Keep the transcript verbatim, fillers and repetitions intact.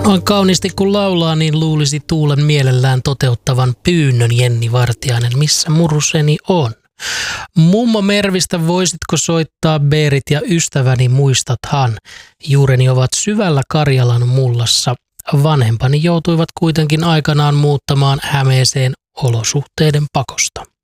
Noin kauniisti kun laulaa, niin luulisi Tuulen mielellään toteuttavan pyynnön Jenni Vartiainen, missä muruseni on. Mummo Mervistä, voisitko soittaa Beerit ja ystäväni muistathan? Juureni ovat syvällä Karjalan mullassa. Vanhempani joutuivat kuitenkin aikanaan muuttamaan Hämeeseen olosuhteiden pakosta.